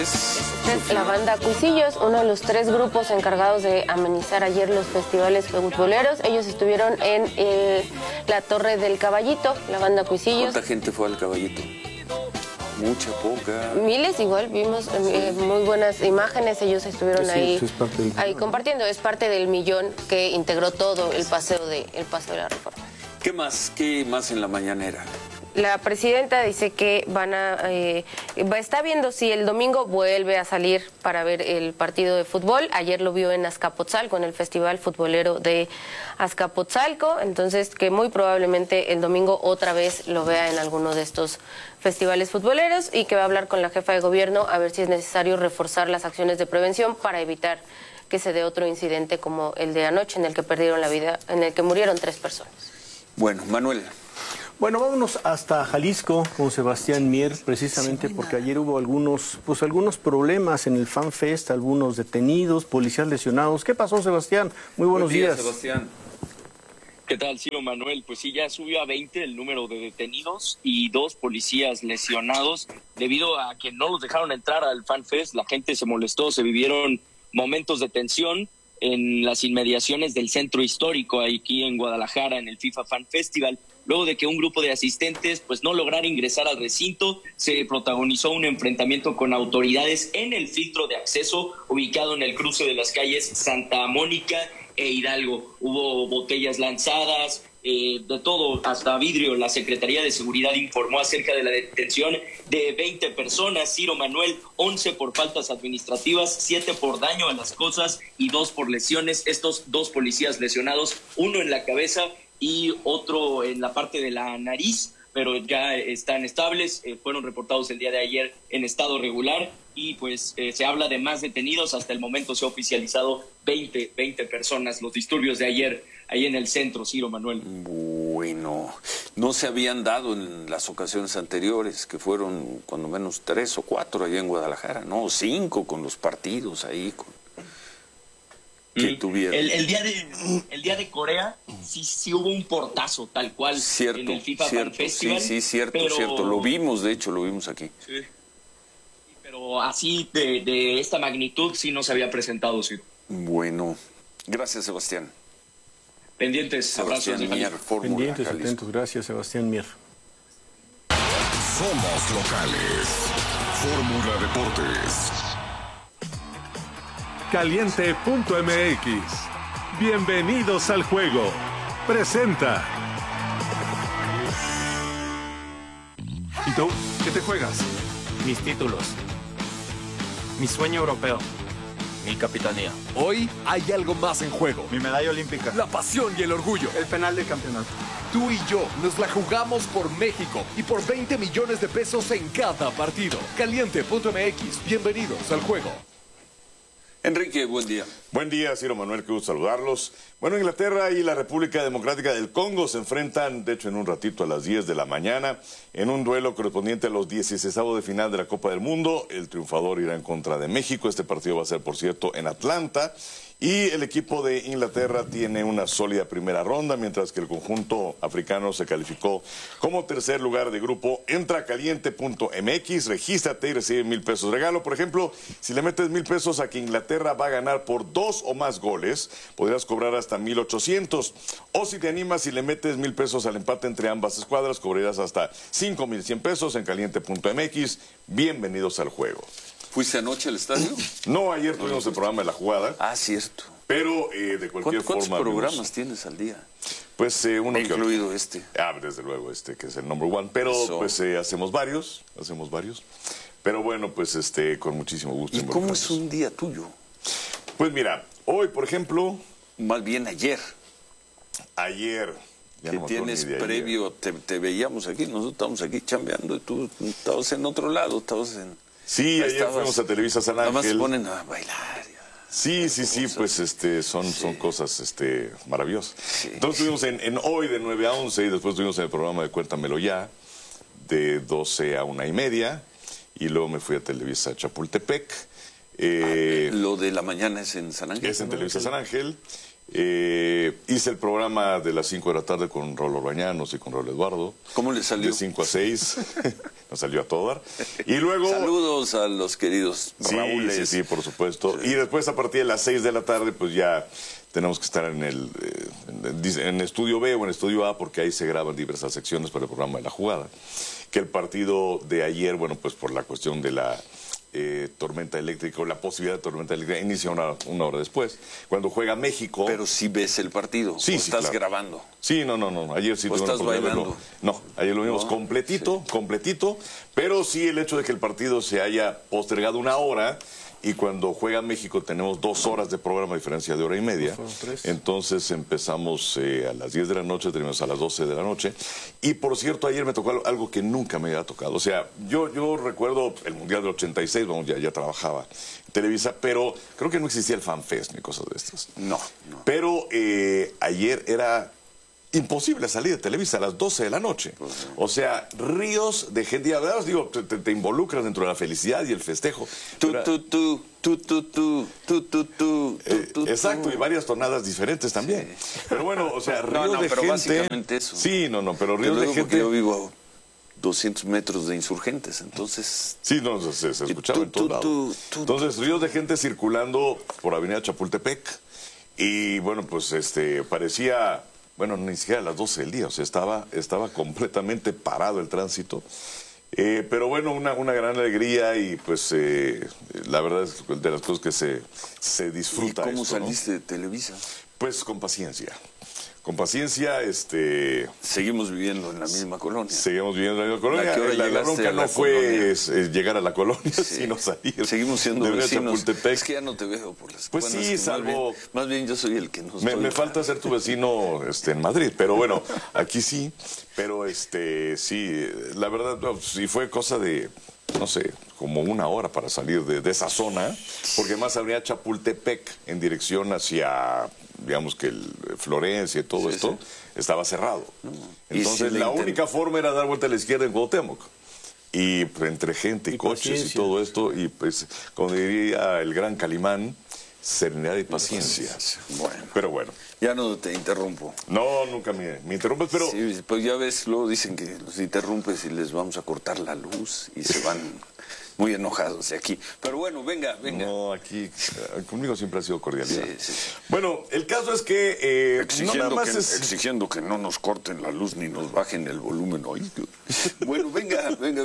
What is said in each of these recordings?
Es la banda Cuisillos, uno de los 3 grupos encargados de amenizar ayer los festivales futboleros. Ellos estuvieron en la Torre del Caballito, la banda Cuisillos. ¿Cuánta gente fue al Caballito? Mucha, poca. Miles, igual vimos muy buenas imágenes. Ellos estuvieron ahí compartiendo. Es parte del millón que integró todo el paseo de la Reforma. ¿Qué más en la mañanera? La presidenta dice que está viendo si el domingo vuelve a salir para ver el partido de fútbol. Ayer lo vio en Azcapotzalco, en el Festival Futbolero de Azcapotzalco. Entonces, que muy probablemente el domingo otra vez lo vea en alguno de estos festivales futboleros y que va a hablar con la jefa de gobierno a ver si es necesario reforzar las acciones de prevención para evitar que se dé otro incidente como el de anoche en el que perdieron la vida, en el que murieron 3 personas. Bueno, Manuel. Bueno, vámonos hasta Jalisco con Sebastián Mier, precisamente porque ayer hubo algunos problemas en el Fan Fest, algunos detenidos, policías lesionados. ¿Qué pasó, Sebastián? Muy buenos días. Sebastián. ¿Qué tal, Ciro Manuel? Pues sí, ya subió a 20 el número de detenidos y 2 policías lesionados debido a que no los dejaron entrar al Fan Fest. La gente se molestó, se vivieron momentos de tensión en las inmediaciones del centro histórico aquí en Guadalajara, en el FIFA Fan Festival. Luego de que un grupo de asistentes pues no lograra ingresar al recinto, se protagonizó un enfrentamiento con autoridades en el filtro de acceso ubicado en el cruce de las calles Santa Mónica e Hidalgo. Hubo botellas lanzadas, de todo, hasta vidrio. La Secretaría de Seguridad informó acerca de la detención de 20 personas, Ciro Manuel, 11 por faltas administrativas, 7 por daño a las cosas y 2 por lesiones. Estos 2 policías lesionados, uno en la cabeza y otro en la parte de la nariz, pero ya están estables, fueron reportados el día de ayer en estado regular y pues se habla de más detenidos. Hasta el momento se ha oficializado 20 personas, los disturbios de ayer ahí en el centro, Ciro Manuel. Bueno, no se habían dado en las ocasiones anteriores, que fueron cuando menos 3 o 4 allá en Guadalajara, no, 5 con los partidos ahí que tuvieron. El día de Corea sí hubo un portazo tal cual en el FIFA Fan Festival. Sí, cierto. Lo vimos, de hecho, lo vimos aquí. Sí. Pero así de esta magnitud sí no se había presentado, sí. Bueno, gracias, Sebastián. Pendientes, Sebastián abrazos. Mier, Fórmula Pendientes, Jalisco. atentos, gracias, Sebastián Mier. Somos locales. Fórmula Deportes. Caliente.mx. Bienvenidos al juego. Presenta. ¿Y tú? ¿Qué te juegas? Mis títulos. Mi sueño europeo. Mi capitanía. Hoy hay algo más en juego. Mi medalla olímpica. La pasión y el orgullo. El penal del campeonato. Tú y yo nos la jugamos por México y por 20 millones de pesos en cada partido. Caliente.mx. Bienvenidos al juego. Enrique, buen día. Buen día, Ciro Manuel, qué gusto saludarlos. Bueno, Inglaterra y la República Democrática del Congo se enfrentan, de hecho, en un ratito a las 10 de la mañana, en un duelo correspondiente a los 16avos de final de la Copa del Mundo. El triunfador irá en contra de México. Este partido va a ser, por cierto, en Atlanta. Y el equipo de Inglaterra tiene una sólida primera ronda, mientras que el conjunto africano se calificó como tercer lugar de grupo. Entra a caliente.mx, regístrate y recibe 1,000 pesos de regalo. Por ejemplo, si le metes 1,000 pesos a que Inglaterra va a ganar por 2 o más goles, podrías cobrar hasta 1,800. O si te animas y le metes 1,000 pesos al empate entre ambas escuadras, cobrarás hasta 5,100 pesos en caliente.mx. Bienvenidos al juego. ¿Fuiste anoche al estadio? No, ayer tuvimos el programa de la jugada. Ah, cierto. Pero de cualquier ¿Cuántos forma... programas tienes al día? Pues uno que incluido otro. este. Desde luego que es el number one. Pero pues hacemos varios. Pero bueno, pues con muchísimo gusto. ¿Y cómo es un día tuyo? Pues mira, hoy, por ejemplo... Más bien ayer. Ayer. Ya que no tienes previo, te veíamos aquí, nosotros estábamos aquí chambeando y tú estabas en otro lado, estabas en... Sí, ayer fuimos a Televisa San Ángel. Nada más se ponen a bailar. Sí, pues son cosas maravillosas. Sí. Entonces estuvimos en hoy de 9 a 11 y después estuvimos en el programa de Cuéntamelo Ya de 12 a 1:30 y luego me fui a Televisa Chapultepec. Lo de la mañana es en San Ángel. Es en Televisa San Ángel. Hice el programa de las 5 de la tarde con Raúl Orbañanos y con Raúl Eduardo. ¿Cómo le salió? De 5 a 6. Nos salió a todo dar. Y luego... Saludos a los queridos Raúles. Sí, por supuesto. Sí. Y después, a partir de las 6 de la tarde, pues ya tenemos que estar en Estudio B o en Estudio A, porque ahí se graban diversas secciones para el programa de La Jugada. Que el partido de ayer, bueno, pues por la cuestión de la tormenta eléctrica o la posibilidad de tormenta eléctrica inicia una hora después. Cuando juega México... Pero sí ves el partido. Sí, estás claro. grabando. Sí, no. Ayer sí tuve la oportunidad de verlo. No, ayer lo vimos completito, pero sí el hecho de que el partido se haya postergado una hora. Y cuando juega México tenemos 2 horas de programa, a diferencia de hora y media. Entonces empezamos a las 10 de la noche, terminamos a las 12 de la noche. Y por cierto, ayer me tocó algo que nunca me había tocado. O sea, yo recuerdo el Mundial del 86, bueno, ya trabajaba en Televisa, pero creo que no existía el FanFest ni cosas de estas. No. Pero ayer era... imposible salir de Televisa a las 12 de la noche. O sea, ríos de gente. Y además, digo, te involucras dentro de la felicidad y el festejo. Exacto, y varias tonadas diferentes también. Sí. Pero bueno, o sea, ríos de pero gente. Básicamente eso. Sí, pero ríos de gente. Yo vivo a 200 metros de Insurgentes, entonces... Sí, se escuchaba en todos lados. Entonces, ríos de gente circulando por Avenida Chapultepec. Y bueno, pues parecía... Bueno, ni siquiera a las 12 del día, o sea, estaba completamente parado el tránsito. Pero bueno, una gran alegría y pues la verdad es de las cosas que se disfruta. ¿Y cómo saliste de Televisa? Pues con paciencia. Con paciencia, Seguimos viviendo en la misma colonia. Seguimos viviendo en la misma colonia. La bronca no fue llegar a la colonia, sino salir. Seguimos siendo vecinos. Es que ya no te veo por las Pues sí, salvo... Más bien yo soy el que no me falta ser tu vecino en Madrid, pero bueno, aquí sí. Pero sí, la verdad, sí fue cosa de... no sé, como una hora para salir de esa zona, porque más habría Chapultepec en dirección hacia, digamos que Florencia y todo esto, estaba cerrado. Entonces la única forma era dar vuelta a la izquierda en Cuauhtémoc. Y pues, entre gente y coches paciencia. Y todo esto, y pues, como diría el gran Calimán, serenidad y paciencia. Bueno. Pero bueno. Ya no te interrumpo. No, nunca me interrumpes, pero... Sí, pues ya ves, luego dicen que los interrumpes y les vamos a cortar la luz y se van muy enojados de aquí. Pero bueno, venga. No, aquí conmigo siempre ha sido cordialidad. Sí. Bueno, el caso es que... exigiendo que no nos corten la luz ni nos bajen el volumen hoy. Bueno, venga.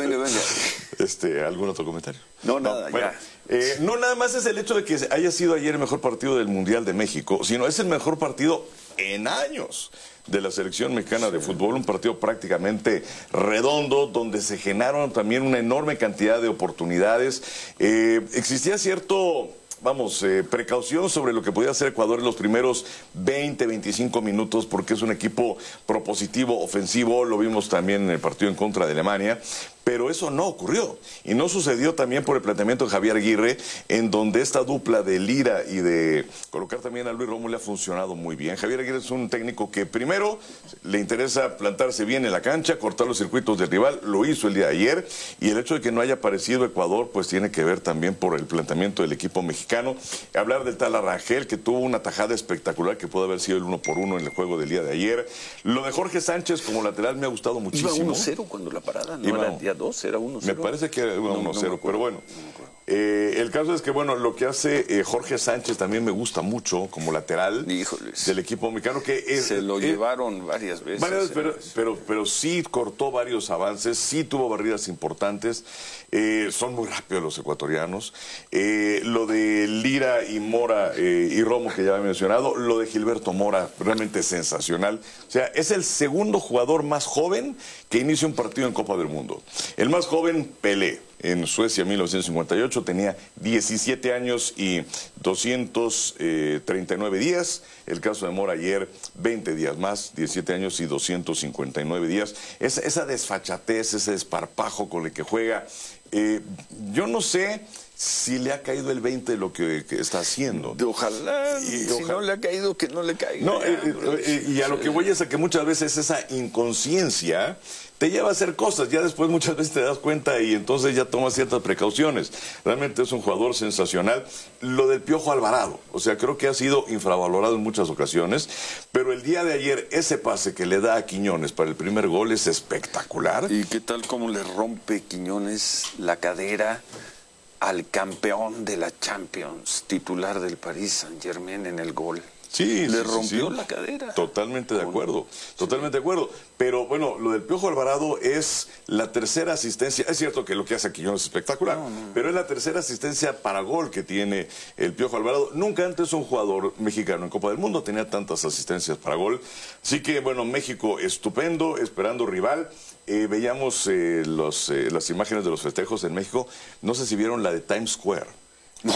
¿Algún otro comentario? No, nada, bueno, ya. No nada más es el hecho de que haya sido ayer el mejor partido del Mundial de México, sino es el mejor partido en años de la selección mexicana de fútbol, un partido prácticamente redondo, donde se generaron también una enorme cantidad de oportunidades. Existía cierto... precaución sobre lo que podía hacer Ecuador en los primeros 20, 25 minutos, porque es un equipo propositivo, ofensivo, lo vimos también en el partido en contra de Alemania, pero eso no ocurrió. Y no sucedió también por el planteamiento de Javier Aguirre, en donde esta dupla de Lira y de colocar también a Luis Romo le ha funcionado muy bien. Javier Aguirre es un técnico que primero le interesa plantarse bien en la cancha, cortar los circuitos del rival, lo hizo el día de ayer, y el hecho de que no haya aparecido Ecuador, pues tiene que ver también por el planteamiento del equipo mexicano. Hablar del tal Arrangel, que tuvo una tajada espectacular que pudo haber sido el 1-por-1 en el juego del día de ayer. Lo de Jorge Sánchez como lateral me ha gustado muchísimo. Iba 1-0 cuando la parada, no era día 2, era 1-0. Me parece que era 1-0, pero bueno. El caso es que, bueno, lo que hace Jorge Sánchez también me gusta mucho como lateral del equipo mexicano. Se lo llevaron varias veces. Pero sí cortó varios avances, sí tuvo barridas importantes. Son muy rápidos los ecuatorianos. Lo de Lira y Mora y Romo, que ya había mencionado. Lo de Gilberto Mora, realmente sensacional. O sea, es el segundo jugador más joven que inicia un partido en Copa del Mundo. El más joven, Pelé. En Suecia, 1958, tenía 17 años y 239 días. El caso de Mora ayer, 20 días más, 17 años y 259 días. Esa desfachatez, ese desparpajo con el que juega. Yo no sé si le ha caído el 20 de lo que está haciendo. Ojalá, si no le ha caído, que no le caiga. No, y a lo que voy es a que muchas veces esa inconsciencia te lleva a hacer cosas. Ya después muchas veces te das cuenta y entonces ya tomas ciertas precauciones. Realmente es un jugador sensacional. Lo del Piojo Alvarado, o sea, creo que ha sido infravalorado en muchas ocasiones, pero el día de ayer ese pase que le da a Quiñones para el primer gol es espectacular. ¿Y qué tal cómo le rompe Quiñones la cadera al campeón de la Champions, titular del Paris Saint-Germain en el gol? Sí, le sí, rompió sí. la cadera. Totalmente de acuerdo, totalmente de acuerdo. Pero bueno, lo del Piojo Alvarado es la tercera asistencia. Es cierto que lo que hace a Quiñones es espectacular, pero es la tercera asistencia para gol que tiene el Piojo Alvarado. Nunca antes un jugador mexicano en Copa del Mundo tenía tantas asistencias para gol. Así que bueno, México estupendo, esperando rival. Veíamos las imágenes de los festejos en México. No sé si vieron la de Times Square. No.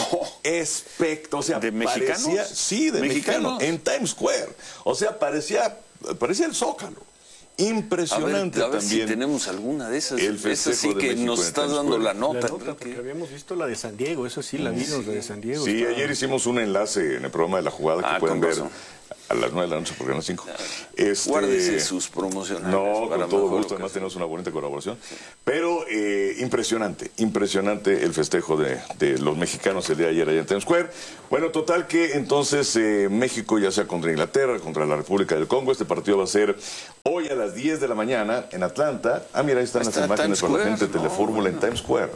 O sea, ¿De mexicanos? Parecía, sí, de mexicanos, en Times Square. O sea, parecía el Zócalo. Impresionante a ver también. si tenemos alguna de esas. El festejo sí de que México nos en estás Times dando Square. la nota. Porque habíamos visto la de San Diego, eso sí, la vimos, la de San Diego. Sí, ayer hicimos un enlace en el programa de La Jugada que pueden ver razón. a las 9 de la noche, porque a las 5. Guárdese sus promocionales. No, para con todo mejor gusto, además tenemos una bonita colaboración. Pero impresionante el festejo de los mexicanos el día de ayer allá en Times Square. Bueno, total que entonces México, ya sea contra Inglaterra, contra la República del Congo, este partido va a ser hoy a las 10 de la mañana en Atlanta. Ah, mira, ahí están las imágenes con la gente de Telefórmula en Times Square.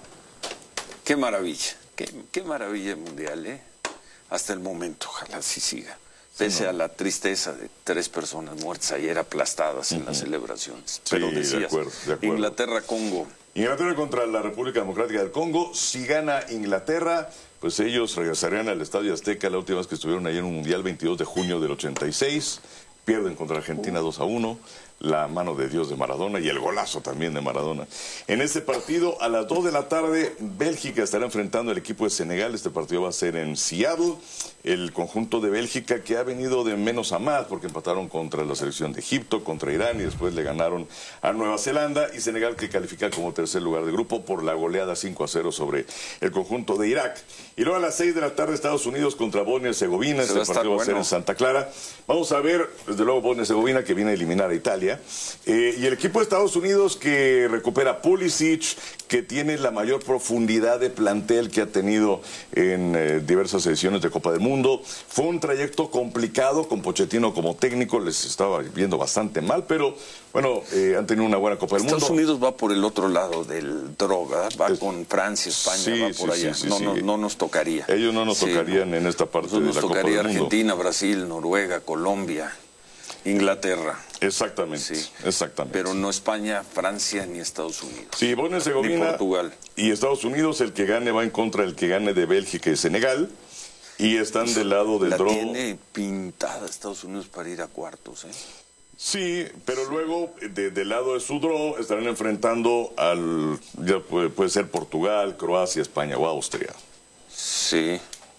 Qué maravilla, qué maravilla mundial, ¿eh? Hasta el momento, ojalá así siga. Pese a la tristeza de 3 personas muertas ayer aplastadas en las celebraciones. Pero Sí, decías, de acuerdo. Inglaterra-Congo. Inglaterra contra la República Democrática del Congo. Si gana Inglaterra, pues ellos regresarían al Estadio Azteca la última vez que estuvieron ahí en un Mundial, 22 de junio del 86. Pierden contra Argentina 2-1. La mano de Dios de Maradona y el golazo también de Maradona. En este partido, a las 2 de la tarde, Bélgica estará enfrentando al equipo de Senegal. Este partido va a ser en Seattle. El conjunto de Bélgica que ha venido de menos a más porque empataron contra la selección de Egipto, contra Irán y después le ganaron a Nueva Zelanda. Y Senegal que califica como tercer lugar de grupo por la goleada 5-0 sobre el conjunto de Irak. Y luego a las 6 de la tarde, Estados Unidos contra Bosnia-Herzegovina. Este partido va a ser en Santa Clara. Vamos a ver, desde luego, Bosnia-Herzegovina que viene a eliminar a Italia. Y el equipo de Estados Unidos que recupera Pulisic, que tiene la mayor profundidad de plantel que ha tenido en diversas ediciones de Copa del Mundo. Fue un trayecto complicado con Pochettino como técnico, les estaba viendo bastante mal, pero bueno, han tenido una buena Copa del Mundo. Estados Unidos va por el otro lado del droga, va con Francia, España, va por allá. No nos tocaría. Ellos no nos tocarían en esta parte de la Copa del Mundo. Nos tocaría Argentina, Brasil, Noruega, Colombia, Inglaterra. Exactamente, exactamente. Pero no España, Francia ni Estados Unidos. Sí, Bosnia-Herzegovina ni Portugal. Y Estados Unidos, el que gane va en contra del que gane de Bélgica y Senegal. Y están del lado del draw. Tiene pintada Estados Unidos para ir a cuartos, ¿eh? Sí, pero luego del lado de su draw estarán enfrentando ya puede ser Portugal, Croacia, España o Austria. Sí.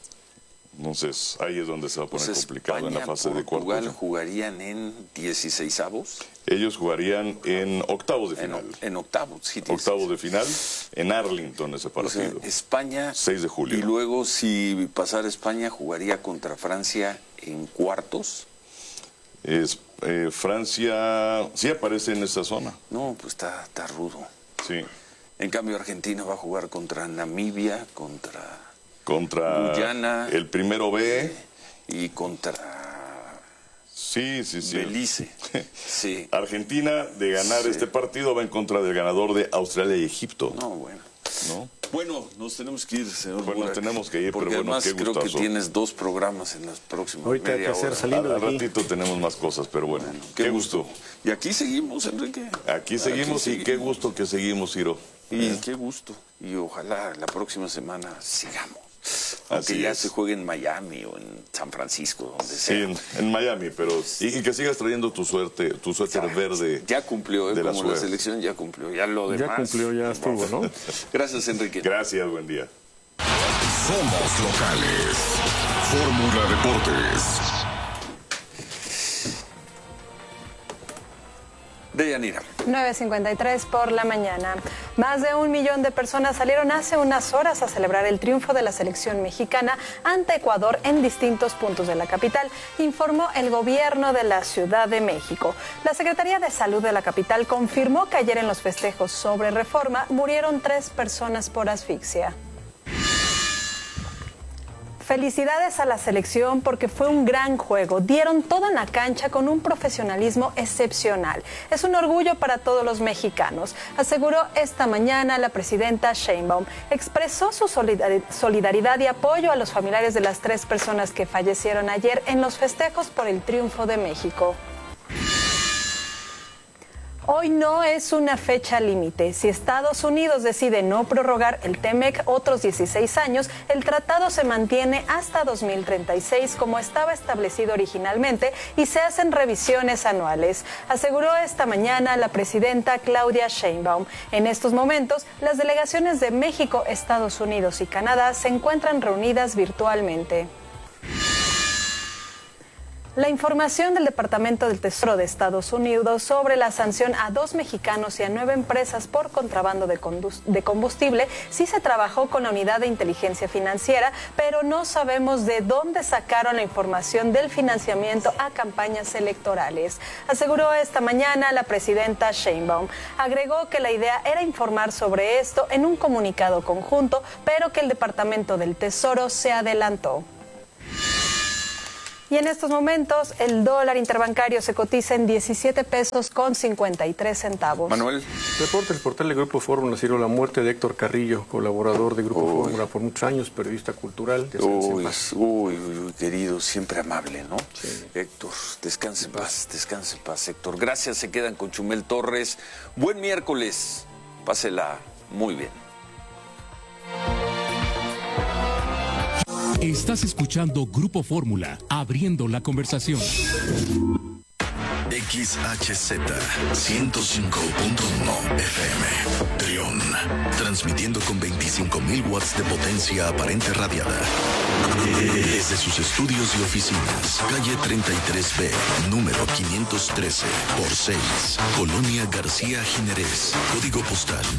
Entonces, ahí es donde se va a poner complicado España, en la fase de cuartos. ¿Portugal jugarían en 16avos? Ellos jugarían en octavos de final. En octavos, sí. Octavos de final en Arlington ese partido. O sea, España. 6 de julio. Y luego, si pasara España, jugaría contra Francia en cuartos. Francia sí aparece en esa zona. No, pues está rudo. Sí. En cambio, Argentina va a jugar contra Namibia, contra Guyana, el primero B y contra Belice. Sí. Argentina, de ganar este partido, va en contra del ganador de Australia y Egipto. No, bueno. Bueno, nos tenemos que ir, señor. Bueno, nos tenemos que ir, porque pero bueno, además qué gustazo. creo que tienes 2 programas en las próximas ahorita hay que hacer saliendo al ratito tenemos más cosas, pero bueno, qué gusto. Y aquí seguimos, Enrique. Aquí seguimos y qué gusto que seguimos, Ciro. Y qué gusto. Y ojalá la próxima semana sigamos. Aunque ya se juegue en Miami o en San Francisco, donde sea. Sí, en Miami, pero y que sigas trayendo tu suéter verde. Ya cumplió, de como la selección ya cumplió. Ya lo demás. Ya cumplió, ya estuvo, ¿no? Gracias, Enrique. Gracias, buen día. Somos locales. Fórmula Deportes. Deyanira. 9:53 por la mañana. Más de 1 millón de personas salieron hace unas horas a celebrar el triunfo de la selección mexicana ante Ecuador en distintos puntos de la capital, informó el gobierno de la Ciudad de México. La Secretaría de Salud de la capital confirmó que ayer en los festejos sobre Reforma murieron 3 personas por asfixia. Felicidades a la selección porque fue un gran juego. Dieron todo en la cancha con un profesionalismo excepcional. Es un orgullo para todos los mexicanos, aseguró esta mañana la presidenta Sheinbaum. Expresó su solidaridad y apoyo a los familiares de las 3 personas que fallecieron ayer en los festejos por el triunfo de México. Hoy no es una fecha límite. Si Estados Unidos decide no prorrogar el TEMEC otros 16 años, el tratado se mantiene hasta 2036 como estaba establecido originalmente y se hacen revisiones anuales, aseguró esta mañana la presidenta Claudia Sheinbaum. En estos momentos, las delegaciones de México, Estados Unidos y Canadá se encuentran reunidas virtualmente. La información del Departamento del Tesoro de Estados Unidos sobre la sanción a 2 mexicanos y a 9 empresas por contrabando de combustible sí se trabajó con la Unidad de Inteligencia Financiera, pero no sabemos de dónde sacaron la información del financiamiento a campañas electorales, aseguró esta mañana la presidenta Sheinbaum. Agregó que la idea era informar sobre esto en un comunicado conjunto, pero que el Departamento del Tesoro se adelantó. Y en estos momentos el dólar interbancario se cotiza en 17 pesos con 53 centavos. Manuel. Reporta el portal de Grupo Fórmula, Ciro, la muerte de Héctor Carrillo, colaborador de Grupo Fórmula por muchos años, periodista cultural. Uy, querido, siempre amable, ¿no? Sí. Héctor, descanse en paz, Héctor. Gracias, se quedan con Chumel Torres. Buen miércoles, pásela muy bien. Estás escuchando Grupo Fórmula, abriendo la conversación. XHZ 105.1 FM, Trión, transmitiendo con 25.000 watts de potencia aparente radiada. Desde sus estudios y oficinas, calle 33B, número 513 por 6, Colonia García Jiménez, código postal